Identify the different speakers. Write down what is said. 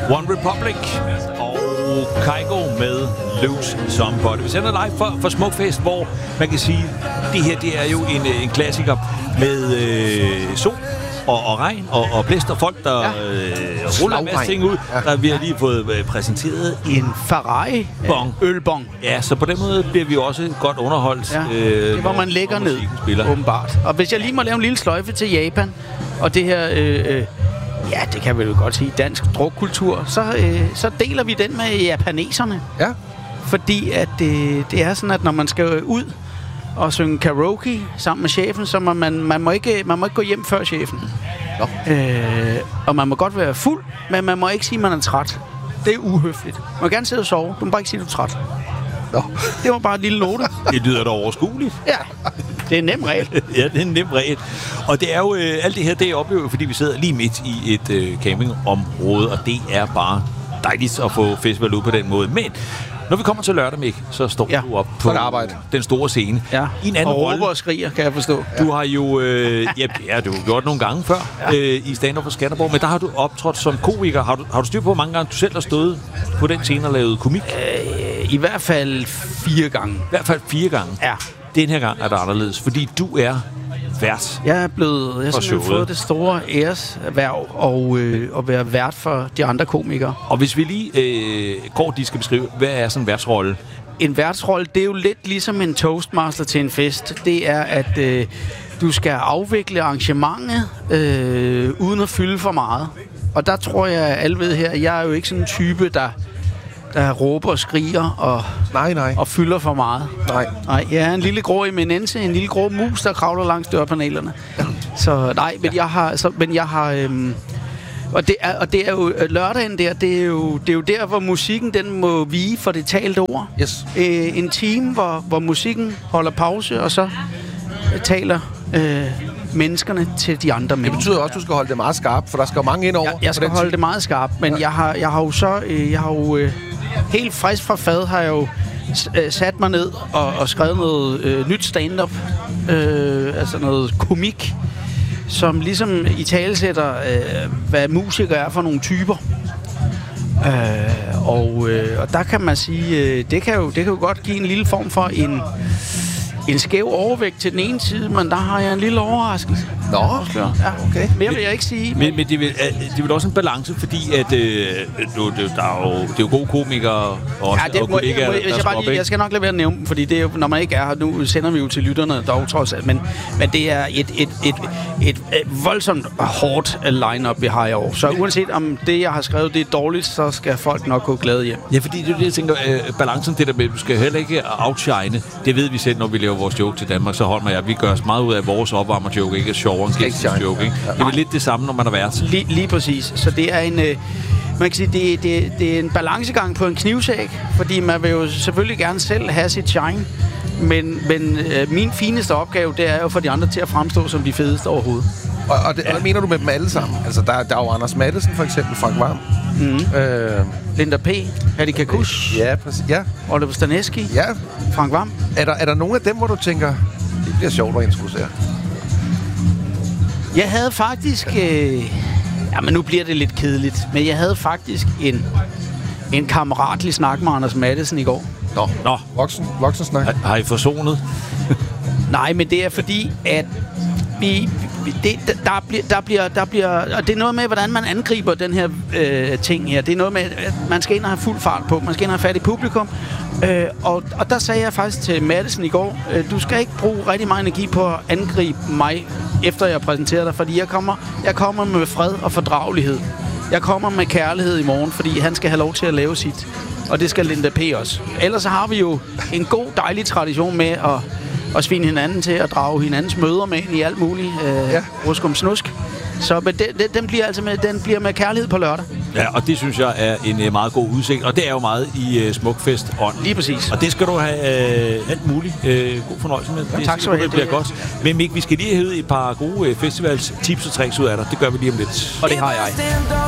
Speaker 1: One Republic og Kygo med Loose Somebody. Vi sender live for Smukfest, hvor man kan sige, det her det er jo en klassiker med sol og regn og blæst og folk, der ruller en masse ting ud. Der vi har lige fået præsenteret
Speaker 2: en Ferrari ølbong.
Speaker 1: Ja, så på den måde bliver vi også godt underholdt.
Speaker 2: Ja, det hvor man lægger ned, åbenbart. Og hvis jeg lige må lave en lille sløjfe til Japan, og det her, ja, det kan vi jo godt sige, dansk drukkultur, så deler vi den med japaneserne. Ja. Fordi at det er sådan, at når man skal ud og synge karaoke sammen med chefen, så man må ikke gå hjem før chefen. Og man må godt være fuld, men man må ikke sige, at man er træt. Det er uhøfligt. Man må gerne sidde og sove. Du må bare ikke sige, at du er træt. Det var bare et lille note.
Speaker 1: Det lyder da overskueligt.
Speaker 2: Ja, det er en nem regel.
Speaker 1: Ja, det er en nem regel. Og det er jo alt det her, det oplever, fordi vi sidder lige midt i et campingområde, og det er bare dejligt at få festival ud på den måde. Men når vi kommer til lørdag, Mik, så står du op på den store scene.
Speaker 2: Ja,
Speaker 1: i en anden
Speaker 2: og råber og skriger, kan jeg forstå.
Speaker 1: Du har jo du har gjort nogle gange før i stand-up for Skanderborg, men der har du optrådt som komiker. Har du styr på, hvor mange gange du selv har stået på den scene og lavet komik?
Speaker 2: I hvert fald 4 gange.
Speaker 1: I hvert fald 4 gange?
Speaker 2: Ja.
Speaker 1: Den her gang er det anderledes, fordi du er vært.
Speaker 2: Jeg har fået det store æreshverv at være vært for de andre komikere.
Speaker 1: Og hvis vi lige kort skal beskrive, hvad er sådan en værtsrolle?
Speaker 2: En værtsrolle, det er jo lidt ligesom en toastmaster til en fest. Det er, at du skal afvikle arrangementet uden at fylde for meget. Og der tror jeg, alle ved her, jeg er jo ikke sådan en type, der råber og skriger og fylder for meget. Nej, jeg er en lille grå eminence, en lille grå mus, der kravler langs dørpanelerne. Så nej, men jeg har og det er jo lørdagen der, det er jo der, hvor musikken den må vige for det talte ord.
Speaker 3: Yes.
Speaker 2: En time, hvor musikken holder pause, og så taler menneskerne til de andre mennesker.
Speaker 3: Det betyder også, at du skal holde det meget skarpt, for der skal jo mange ind over.
Speaker 2: Jeg skal holde det meget skarpt, men jeg har helt frisk fra fad har jeg jo sat mig ned og skrevet noget nyt stand-up, altså noget komik, som ligesom italesætter, hvad musikere er for nogle typer. Og der kan man sige, det kan jo godt give en lille form for en skæv overvægt til den ene side, men der har jeg en lille overraskelse.
Speaker 3: Nå,
Speaker 2: ja, okay. Mere vil jeg ikke sige.
Speaker 1: Men det er vel også en balance, fordi at det er jo gode komikere og kollegaer.
Speaker 2: Jeg skal nok lade være at nævne dem, fordi det er jo, når man ikke er her, nu sender vi jo til lytterne dog trods alt, men det er et voldsomt hårdt line-up, vi har i år. Så uanset om det, jeg har skrevet, det er dårligt, så skal folk nok gå glade hjem.
Speaker 1: Ja, fordi det er det, jeg tænker, balancen, det der med, du skal heller ikke outshine. Det ved vi selv, når vi laver vores joke til Danmark, så holder jeg. Vi gør os meget ud af vores opvarmer-joke, ikke sjovere end gæstens joke, ikke? Det er lidt det samme, når man har været.
Speaker 2: Lige præcis. Så det er en... Man kan sige, det er en balancegang på en knivsæg, fordi man vil jo selvfølgelig gerne selv have sit shine, men min fineste opgave, det er jo for de andre til at fremstå som de fedeste overhovedet.
Speaker 3: Og hvad mener du med dem alle sammen? Altså, der er jo Anders Mattesen, for eksempel, Frank Hvam.
Speaker 2: Linda P., Hattie Kakush.
Speaker 3: Ja, præcis. Ja.
Speaker 2: Oliver Stanesky.
Speaker 3: Ja.
Speaker 2: Frank Hvam.
Speaker 3: Er der nogle af dem, hvor du tænker, det bliver sjovt at introducere?
Speaker 2: Jeg havde faktisk... men nu bliver det lidt kedeligt. Men jeg havde faktisk en kammeratlig snak med Anders Mattesen i går.
Speaker 3: Nå. Voksen snak.
Speaker 1: Har I forsonet?
Speaker 2: Nej, men det er fordi, at der bliver, og det er noget med, hvordan man angriber den her ting her. Det er noget med, at man skal ind og have fuld fart på. Man skal ind og have fat i publikum. Og der sagde jeg faktisk til Mattesen i går, du skal ikke bruge rigtig meget energi på at angribe mig, efter jeg præsenterer dig, fordi jeg kommer med fred og fordragelighed. Jeg kommer med kærlighed i morgen, fordi han skal have lov til at lave sit. Og det skal Linda P. også. Ellers så har vi jo en god, dejlig tradition med at svine hinanden til at drage hinandens møder med ind i alt muligt ruskum snusk. Så den bliver med kærlighed på lørdag.
Speaker 1: Ja, og det synes jeg er en meget god udsigt, og det er jo meget i Smukfest ånd.
Speaker 2: Lige præcis.
Speaker 1: Og det skal du have alt muligt god fornøjelse med.
Speaker 2: Ja, tak skal du have.
Speaker 1: Det bliver godt. Men Mik, vi skal lige have et par gode festivals tips og tricks ud af dig. Det gør vi lige om lidt.
Speaker 2: Og det har jeg.